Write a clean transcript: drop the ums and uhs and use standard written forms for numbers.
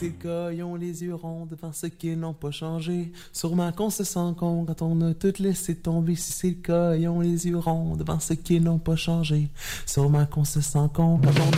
c'est le cas, ils ont les yeux ronds devant ce qu'ils n'ont pas changé. Sûrement qu'on se sent con quand on a tout laissé tomber. Si c'est le cas, ils ont les yeux ronds devant ce qu'ils n'ont pas changé. Sûrement qu'on se sent con quand on